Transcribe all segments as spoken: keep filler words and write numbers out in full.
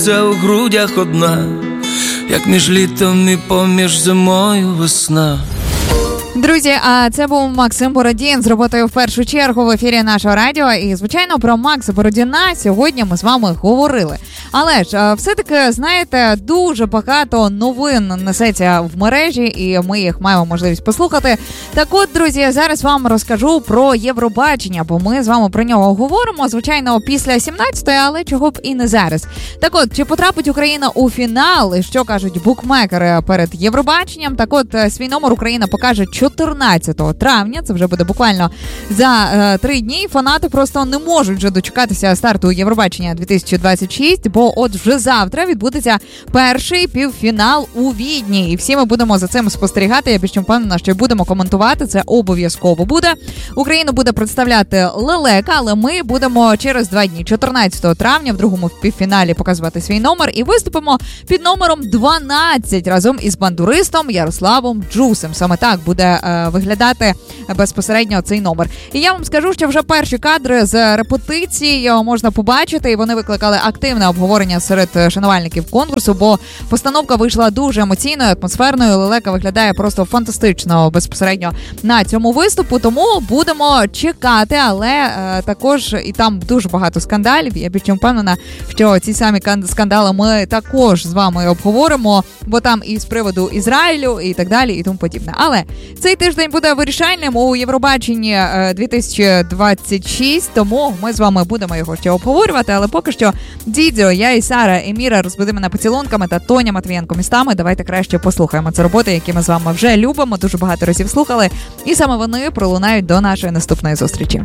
Це у грудях одна, як між літом і поміж зимою весна. Друзі, а це був Максим Бородін з роботою в першу чергу в ефірі нашого радіо. І, звичайно, про Макса Бородіна сьогодні ми з вами говорили. Але ж, все-таки, знаєте, дуже багато новин несеться в мережі, і ми їх маємо можливість послухати. Так от, друзі, зараз вам розкажу про Євробачення, бо ми з вами про нього говоримо, звичайно, після сімнадцятої, але чого б і не зараз. Так от, чи потрапить Україна у фінал, і що кажуть букмекери перед Євробаченням? Так от, свій номер Україна покаже чотирнадцятого травня, це вже буде буквально за е, три дні. Фанати просто не можуть вже дочекатися старту Євробачення дві тисячі двадцять шість, бо от вже завтра відбудеться перший півфінал у Відні. І всі ми будемо за цим спостерігати. Я більш чим впевнена, що будемо коментувати. Це обов'язково буде. Україну буде представляти Лелека, але ми будемо через два дні, чотирнадцятого травня, в другому півфіналі показувати свій номер. І виступимо під номером дванадцять разом із бандуристом Ярославом Джусем. Саме так буде е, виглядати безпосередньо цей номер. І я вам скажу, що вже перші кадри з репетиції можна побачити, і вони викликали активне обговорення серед шанувальників конкурсу, бо постановка вийшла дуже емоційною, атмосферною. Лелека виглядає просто фантастично безпосередньо на цьому виступу, тому будемо чекати, але е, також і там дуже багато скандалів. Я більш чим впевнена, що ці самі скандали ми також з вами обговоримо, бо там і з приводу Ізраїлю, і так далі, і тому подібне. Але цей тиждень буде вирішальним у Євробаченні дві тисячі двадцять шість, тому ми з вами будемо його ще обговорювати, але поки що Дідзьо, я і Сара Еміра розбуди мене поцілунками та Тоня Матвієнко містами. Давайте краще послухаємо. Це роботи, які ми з вами вже любимо, дуже багато разів слухали, і саме вони пролунають до нашої наступної зустрічі.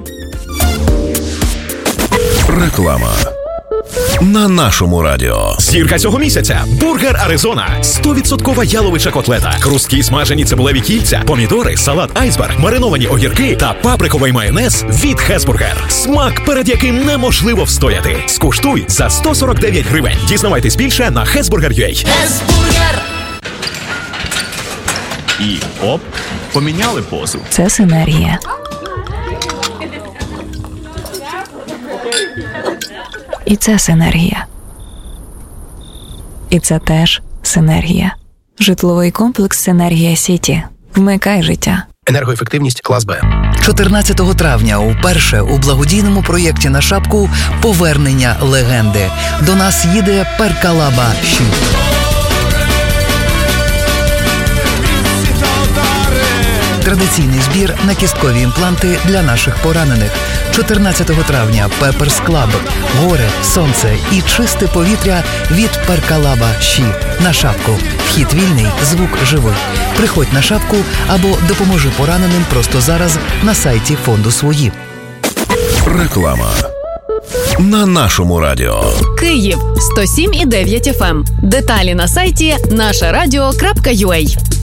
Реклама на нашому радіо. Зірка цього місяця – бургер Аризона. сто відсотків яловича котлета, хрусткі смажені цибулеві кільця, помідори, салат айсберг, мариновані огірки та паприковий майонез від Хесбургер. Смак, перед яким неможливо встояти. Скуштуй за сто сорок дев'ять гривень. Дізнавайтесь більше на хесбургер крапка ю а. Хесбургер! І оп, поміняли позу. Це синергія. І це синергія. І це теж синергія. Житловий комплекс «Синергія Сіті». Вмикай життя. Енергоефективність клас Б. чотирнадцятого травня уперше у благодійному проєкті на шапку «Повернення легенди». До нас їде Перкалаба Ші. Традиційний збір на кісткові імпланти для наших поранених. чотирнадцятого травня Пеперс Клаб. Горе, сонце і чисте повітря від Перкалаба Ші. На шапку. Вхід вільний, звук живий. Приходь на шапку або допоможи пораненим просто зараз на сайті фонду «Свої». Реклама на нашому радіо. Київ сто сім і дев'ять еф ем. Деталі на сайті наша радіо крапка ю а.